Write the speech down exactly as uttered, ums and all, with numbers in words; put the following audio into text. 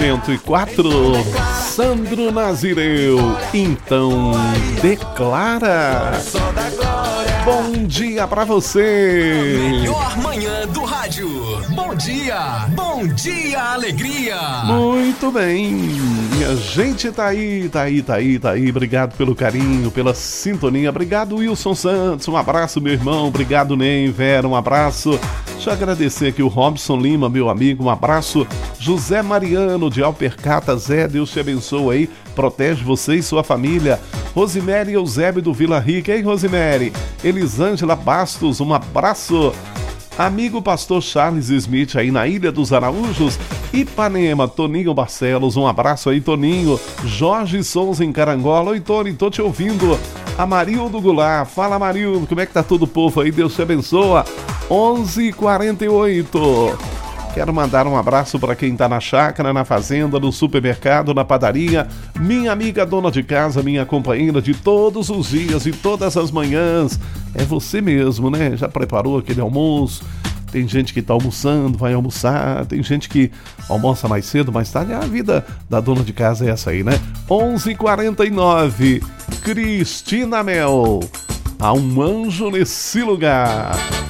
cento e quatro. Sandro Nazireu, então declara. Bom dia pra você. Melhor manhã do rádio. Bom dia, bom dia, alegria. Muito bem, minha gente, tá aí, tá aí, tá aí, tá aí. Obrigado pelo carinho, pela sintonia. Obrigado, Wilson Santos. Um abraço, meu irmão. Obrigado, Ney, Vera. Um abraço. Deixa eu agradecer aqui o Robson Lima, meu amigo. Um abraço. José Mariano de Alpercata. Zé, Deus te abençoe aí. Protege você e sua família. Rosemary Eusébio do Vila Rica. Ei, Rosemary. Elisângela Bastos, um abraço. Amigo pastor Charles Smith aí na Ilha dos Araújos. Ipanema, Toninho Barcelos, um abraço aí, Toninho. Jorge Souza em Carangola. Oi, Tony, tô te ouvindo. Amarildo Goulart, fala, Amarildo, como é que tá todo o povo aí? Deus te abençoa. onze e quarenta e oito. Quero mandar um abraço para quem tá na chácara, na fazenda, no supermercado, na padaria. Minha amiga dona de casa, minha companheira de todos os dias e todas as manhãs. É você mesmo, né? Já preparou aquele almoço? Tem gente que tá almoçando, vai almoçar. Tem gente que almoça mais cedo, mais tarde. A vida da dona de casa é essa aí, né? onze e quarenta e nove. Cristina Mel. Há um anjo nesse lugar.